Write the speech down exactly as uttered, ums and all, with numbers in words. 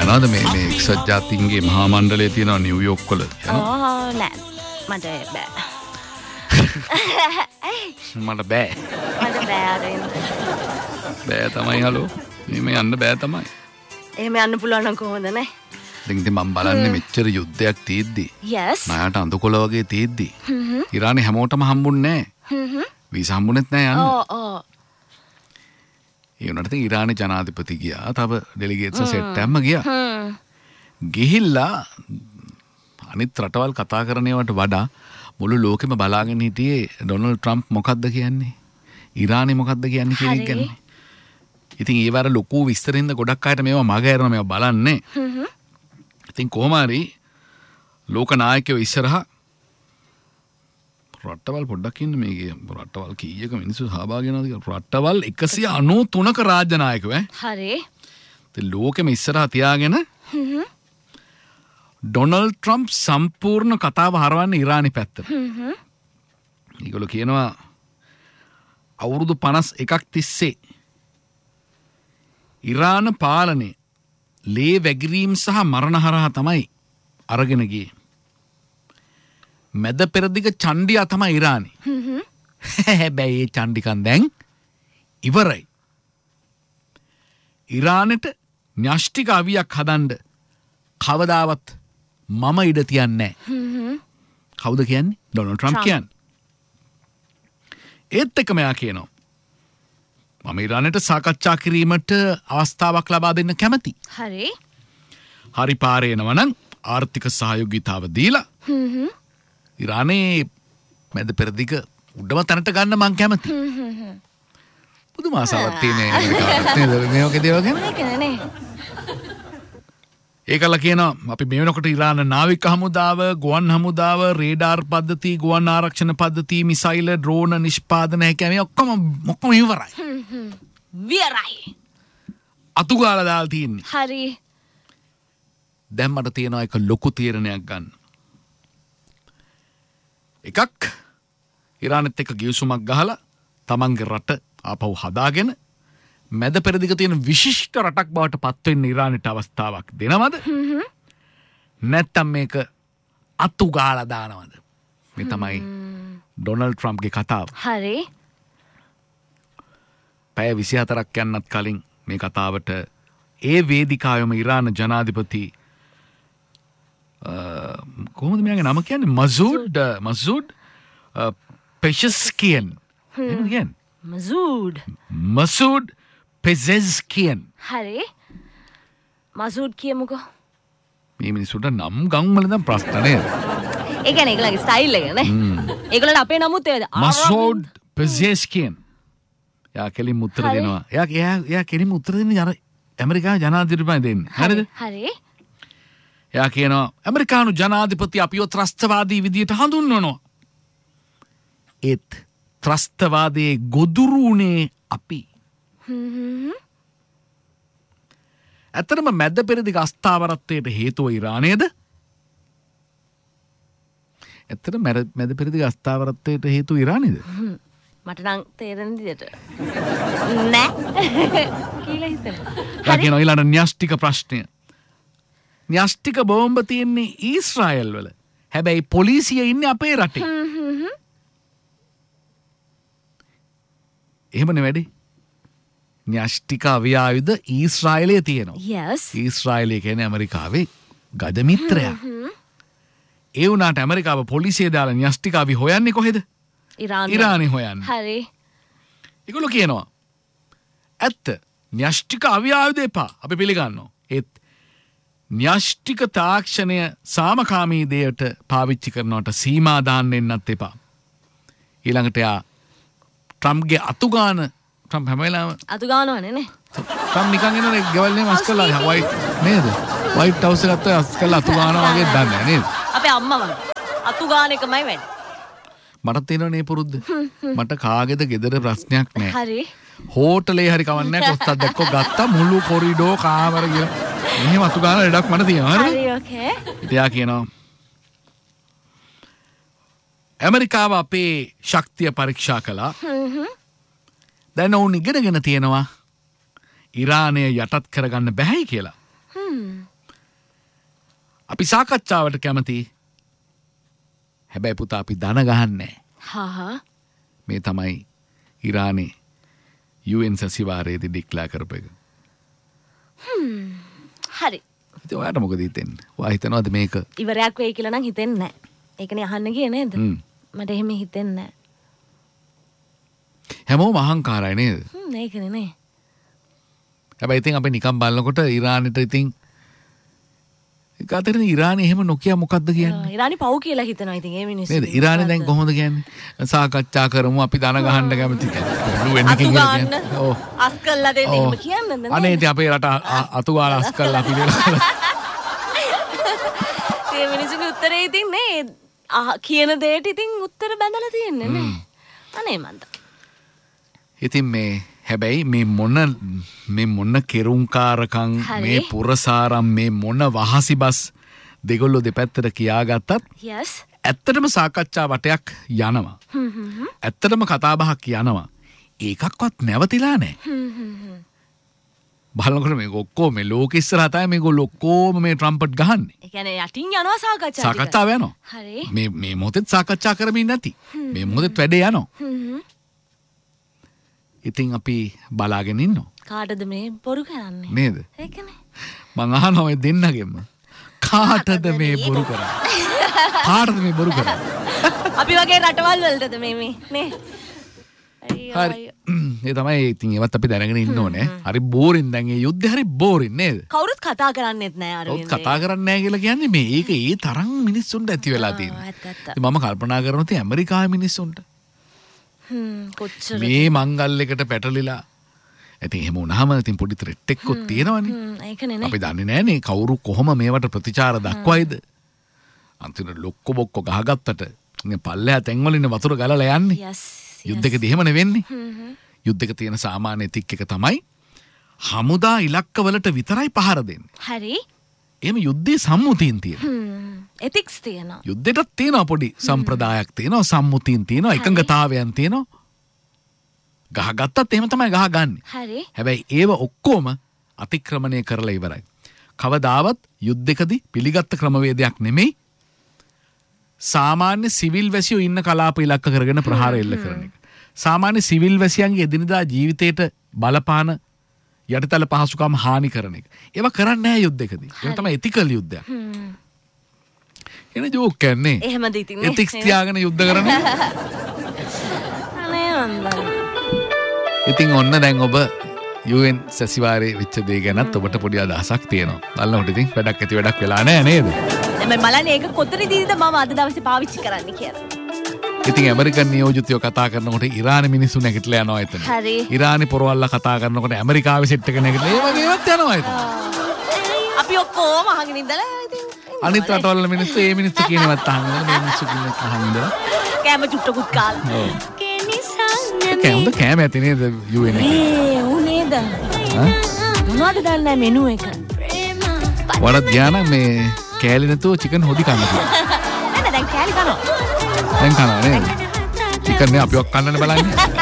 යනවාද මේ මේ එක්සත් ජාතීන්ගේ මහා මණ්ඩලයේ තියෙනවා නිව්යෝක් වල යනවා? ඕ නෑ මට බෑ. මට බෑ. මට බෑ අරින්න. බෑ තමයි හලෝ. මේ යන්න බෑ තමයි. එහෙම යන්න පුළුවන් නම් කොහොමද නේ? දැන් ඉතින් මම බලන්නේ මෙච්චර යුද්ධයක් තියෙද්දි. yes. නායට අඳුකොළ වගේ තියෙද්දි. ඉරානේ හැමෝටම හම්බුන්නේ නැහැ. වීසා හම්බුනේත් නැහැ යන්න. ඕ ඕ. ඒ වුණාට ඉතින් ඉරානේ ජනාධිපති ගියා. තව ඩෙලිගේට්ස් සෙට් එකක්ම ගියා. ගිහිල්ලා අනිත් රටවල් කතා කරන ඒවාට වඩා මුළු ලෝකෙම බලාගෙන හිටියේ ඩොනල්ඩ් ට්‍රම්ප් මොකද්ද කියන්නේ? ඉරානේ මොකද්ද කියන්නේ කියන එක ගැන. ඉතින් ඒ වර ලොකු විස්තරින්ද ගොඩක් අයට මේවා මග ඇරන මේවා බලන්නේ. ඉතින් කොහොම හරි ලෝක නායකයෝ ඉස්සරහා රටවල් පොඩ්ඩක් ඉන්න මේකේ රටවල් කීයක මිනිස්සු සහභාගී වෙනවද කියලා රටවල් එකසිය අනූ තුනක රාජ්‍ය නායකයෝ ඈ. හරි. ඉතින් ලෝකෙම ඉස්සරහා තියාගෙන ඩොනල්ඩ් ට්‍රම්ප් සම්පූර්ණ කතාව හරවන්නේ ඉරානි පැත්තට. ඒගොල්ලෝ කියනවා අවුරුදු පනස් එකක් තිස්සේ ඉරාන පාලනේ ලේ වැගිරීම් සහ මරණ හරහා තමයි අරගෙන ගියේ. මැද පෙරදිග චණ්ඩියා තමයි ඉරානි. හැබැයි ඒ චණ්ඩිකන් දැන් ඉවරයි. ඉරානෙට න්‍යෂ්ටික අවියක් හදන්න කවදාවත් මම ඉඩ තියන්නේ නැහැ. කවුද කියන්නේ? ඩොනල්ඩ් ට්‍රම්ප් කියන්නේ. ඒත් එක්කම එයා කියනවා මම ඉරානට සාකච්ඡා කිරීමට අවස්ථාවක් ලබා දෙන්න කැමති. හරි. හරි පාරේ යනවා නම් ආර්ථික සහයෝගීතාව දීලා ඉරානේ මැද පෙරදිග උඩම තැනට ගන්න මං කැමති. පුදුම ආසාවක් තියෙන ඇමරිකාවට නේද මේ වගේ දේවල් ගැන? ඒකනේ. ඒකලා කියනවා අපි මේ වෙනකොට ඉරාන නාවික හමුදාව, ගුවන් හමුදාව, රේඩාර් පද්ධති, ගුවන් ආරක්ෂණ පද්ධති, මිසයිල, ඩ්‍රෝන නිෂ්පාදන හැකියාව මේ ඔක්කොම ඔක්කොම ඉවරයි. විරයි. අතු ගාලා දාලා තියෙන්නේ. හරි. දැන් මට තියෙනවා එක ලොකු තීරණයක් ගන්න. එකක් ඉරානෙත් එක්ක ගිවිසුමක් ගහලා තමන්ගේ රට ආපහු හදාගෙන මැද පෙරදිග තියෙන විශිෂ්ට රටක් බවට පත් වෙන්න ඉරානට අවස්ථාවක් දෙනවද? නැත්නම් මේක අතු ගාලා දානවද? මේ තමයි ඩොනල්ඩ් ට්‍රම්ප්ගේ කතාව. හරි. පැය විසිහතරක් යන්නත් කලින් මේ කතාවට ඒ වේදිකාවෙම ඉරාන ජනාධිපති කොහොමද මෙයාගේ නම කියන්නේ? මසූඩ් මසූඩ් පෙෂස්කියන්. එහෙම කියන්නේ. මසූඩ්. මසූඩ් පෙසෙස්කියන්. හරි. මසූඩ් කියමුකෝ. මේ මිනිස්සුන්ට නම් ගම් වල දැන් ප්‍රශ්න නේද? ඒ කියන්නේ ඒගොල්ලන්ගේ ස්ටයිල් එක නේ. ඒගොල්ලන්ට අපේ නමුත් ඒද මසූඩ් පෙසෙස්කියන්. යා කෙලින් උත්තර දෙනවා. එයා එයා එයා කෙලින් උත්තර දෙන්නේ අර ඇමරිකානු ජනාධිපතිතුමා දෙන්නේ. හරිද? හරි. එයා කියනවා ඇමරිකානු ජනාධිපති අපිව ත්‍රස්තවාදී විදියට හඳුන්වනවා. ඒත් ත්‍රස්තවාදයේ ගොදුරුනේ අපි. ඇත්තටම මැද පෙරදිග අස්ථාවරත්වයට හේතුව ඉරානයේද? ඇත්තට මැද පෙරදිග අස්ථාවරත්වයට හේතුව ඉරානයේද? මට නම් තේරෙන විදියට නෑ කියලා හිතෙනවා. හරි. කියනවා ඊළඟ න්‍යෂ්ටික ප්‍රශ්නය. න්‍යෂ්ටික බෝම්බ තියෙන්නේ ඊශ්‍රායල් වල. හැබැයි පොලිසිය ඉන්නේ අපේ රටේ. එහෙමනේ වැඩි. න්‍යෂ්ටික අවියායුධ ඊශ්‍රායලයේ තියෙනවා. yes. ඊශ්‍රායලය කියන්නේ ඇමරිකාවේ ගජ මිත්‍රයා. ඒ වුණාට ඇමරිකාව පොලිසිය දාලා න්‍යෂ්ටික අවි හොයන්නේ කොහෙද? ඉරානයේ. ඉරානයේ හොයන්නේ. හරි. ඒගොල්ලෝ කියනවා ඇත්ත න්‍යෂ්ටික අවියායුධ එපා. අපි පිළිගන්නවා. ඒත් න්‍යෂ්ටික තාක්ෂණය සාමකාමී දෙයට පාවිච්චි කරනවට සීමා දාන්න එන්නත් එපා. ඊළඟට යා ට්‍රම්ප්ගේ අතුගාන ට්‍රම්ප් හැම වෙලාවෙම අතු ගන්නවනේ නේ. ට්‍රම්ප් නිකන් එනනේ ගෙවල්නේ මස් කරලා වයිට් නේද? වයිට් හවුස් එකත් අස් කරලා අතු ගන්නවා වගේ දන්නේ නැහැ නේද? අපේ අම්මා වගේ. අතු ගන්න එකමයි වැඩි. මට තියෙනවනේ පුරුද්ද. මට කාගේද ගෙදර ප්‍රශ්නයක් නැහැ. හරි. හෝටලේ හරි කවන්නේ නැහැ. කොස්තක් දැක්කෝ ගත්තා මුළු කොරිඩෝ කාමර ගිහලා. මෙහෙම අතු ගන්න ලඩක් මට තියෙනවා. හරිද? හරි ඕකේ. ඉතියා කියනවා ඇමරිකාව අපේ ශක්තිය පරීක්ෂා කළා. දැන් ඔවුන් ඉගෙනගෙන තියෙනවා ඉරානය යටත් කරගන්න බැහැයි කියලා. අපි සාකච්ඡාවට කැමති. හැබැයි පුතා අපි දන ගහන්නේ. හා හා. මේ තමයි ඉරානයේ යූ එන් සැසිවාරයේදී ඩික්ලෙයාර් කරපු එක. හ්ම්. හරි. ඉතින් ඔයාට මොකද හිතෙන්නේ? ඔයා හිතනවාද මේක ඉවරයක් වෙයි කියලා නම් හිතෙන්නේ නැහැ. ඒකනේ අහන්න ගියේ නේද? හ්ම්. මට එහෙම හිතෙන්නේ නැහැ. හැමෝම අහංකාරයි නේද? හ්ම් ඒකනේ නේ. හැබැයි ඉතින් අපි නිකන් බලනකොට ඉරානෙට ඉතින් ඒක අතරින් ඉරානේ එහෙම නොකිය මොකද්ද කියන්නේ? ඉරානි පව් කියලා හිතනවා ඉතින් ඒ මිනිස්සු. නේද? ඉරානේ දැන් කොහොමද කියන්නේ? සාකච්ඡා කරමු අපි දන ගහන්න කැමති. අතු ගන්න. ඔව්. අස් කළා දෙන්න එහෙම කියන්නද? අනේ ඉතින් අපේ රට අතු ගාලා අස් කළා අපි වෙලා. ඒ මිනිස්සුගේ උත්තරේ ඉතින් නේ කියන දෙයට ඉතින් උත්තර බඳලා තියෙන්නේ නේ. අනේ මන්ද. ඉතින් මේ හැබැයි මේ මොන මේ මොන කෙරුම්කාරකම් මේ පුරසාරම් මේ මොන වහසිබස් දෙගොල්ලෝ දෙපැත්තට කියාගත්තත් yes ඇත්තටම සාකච්ඡා වටයක් යනවා. ඇත්තටම කතා බහක් යනවා. ඒකක්වත් නැවතිලා නැහැ. බලනකොට මේක ඔක්කොම මේ ලෝකෙ ඉස්සරහා තමයි මේගොල්ලෝ ඔක්කොම මේ ට්‍රම්පට් ගහන්නේ. ඒ කියන්නේ යටින් යනවා සාකච්ඡා. සාකච්ඡාව යනවා. හරි. මේ මේ මොහොතේ සාකච්ඡා කරමින් නැති. මේ මොහොතේ වැඩේ යනවා. ඉතින් අපි බලාගෙන ඉන්නවා. කාටද මේ බොරු කරන්නේ? නේද? ඒකනේ. මං අහනවා මේ දෙන්නගෙම. කාටද මේ බොරු කරන්නේ? කාටද මේ බොරු කරන්නේ? අපි වගේ රටවල් වලටද මේ මේ නේ? හරි. ඒ තමයි ඉතින් ඒවත් අපි දැනගෙන ඉන්න ඕනේ. හරි බෝරින් දැන් මේ යුද්ධය හරි බෝරින් නේද? කවුරුත් කතා කරන්නේත් නැහැ අරවින්ද. කතා කරන්නේ නැහැ කියලා කියන්නේ මේ ඒක ඒ තරම් මිනිස්සුන්ට ඇති වෙලා තියෙනවා. ඉතින් මම කල්පනා කරනවා ඉතින් ඇමරිකාවේ මිනිස්සුන්ට මේ මංගල් එකට පැටලිලා ඉතින් එහෙම වුණාම ඉතින් පොඩි ත්‍රෙට් එකක් තියෙනවනේ. ඒකනේ නේ. අපි දන්නේ නැහනේ කවුරු කොහොම මේවට ප්‍රතිචාර දක්වයිද. අන්තිමට ලොක්ක බොක්ක ගහගත්තට මේ පල්ලෙහා තැන්වලින් වතුර ගලලා යන්නේ. yes යුද්ධෙකදී එහෙම නෙවෙන්නේ. යුද්ධෙක තියෙන සාමාන්‍ය තික් එක තමයි හමුදා ඉලක්කවලට විතරයි පහර දෙන්නේ. හරි. එහෙම යුද්ධයේ සම්මුතියින් තියෙනවා. හ්ම් එතික්ස් තියෙනවා. යුද්ධෙටත් තියෙනවා පොඩි සම්ප්‍රදායක් තියෙනවා සම්මුතියින් තියෙනවා එකඟතාවයන් තියෙනවා. ගහගත්තත් එහෙම තමයි ගහගන්නේ. හරි. හැබැයි ඒව ඔක්කොම අතික්‍රමණය කරලා ඉවරයි. කවදාවත් යුද්ධෙකදී පිළිගත්ත ක්‍රමවේදයක් නෙමෙයි. සාමාන්‍ය සිවිල් වැසියෝ ඉන්න කලාප ඉලක්ක කරගෙන ප්‍රහාර එල්ල කරන එක. සාමාන්‍ය සිවිල් වැසියන්ගේ එදිනදා ජීවිතයට බලපාන යටිතල පහසුකම් හානි කරන එක. ඒව කරන්නේ නැහැ යුද්ධෙකදී. ඒක තමයි එතිකල් යුද්ධයක්. එන ජෝක් කියන්නේ. එහෙමද ඉතින් නේ. එතික්ස් තියාගෙන යුද්ධ කරන්නේ. අනේ මන්දා. ඉතින් ඔන්න දැන් ඔබ යූ එන් සැසිවාරයේ වෙච්ච දේ ගැනත් ඔබට පොඩි අදහසක් තියෙනවා. බලනකොට ඉතින් වැඩක් ඇති වැඩක් වෙලා නැහැ නේද? මම බලන්නේ ඒක කොතනදීද මම අද දවසේ පාවිච්චි කරන්න කියලා. ඉතින් ඇමරිකන් නියෝජිතයෝ කතා කරනකොට ඉරානි මිනිස්සු නැගිටලා යනවා එතන. හරි. ඉරානි පොරවල්ලා කතා කරනකොට ඇමරිකාවේ සෙට් එක නැගිටලා ඒ වගේවත් යනවා එතන. අපි ඔක්කොම අහගෙන ඉඳලා ඉතින් අනිත් රටවල මිනිස්සු ඒ මිනිස්සු කියනවත් අහගෙන ඉඳලා මේ මිනිස්සු කියනවත් අහගෙන ඉඳලා කෑම චුට්ටකුත් කාලා. ඔව්. කෑම කෑම ඇති නේද යූ එන් එකේ? ඒ උනේද? මොනවද දන්නේ මෙනු එක? වරක් ගියානම් මේ කෑලි නැතුව චිකන් හොදි කන්න පුළුවන්. නෑ දැන් කෑලි කනවා. දැන් කනවා නේද? චිකන් නේ අපි ඔක් කන්නනේ බලන්නේ.